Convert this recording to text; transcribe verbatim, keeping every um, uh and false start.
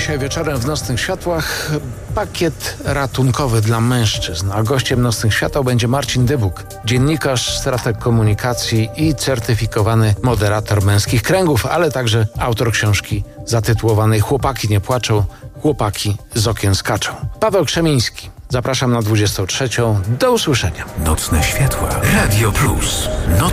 Dzisiaj wieczorem w Nocnych Światłach pakiet ratunkowy dla mężczyzn, a gościem Nocnych Świateł będzie Marcin Dybuk, dziennikarz, strateg komunikacji i certyfikowany moderator męskich kręgów, ale także autor książki zatytułowanej Chłopaki nie płaczą, chłopaki z okien skaczą. Paweł Krzemiński. Zapraszam na dwudziestą trzecią. Do usłyszenia. Nocne Światła. Radio Plus. Noc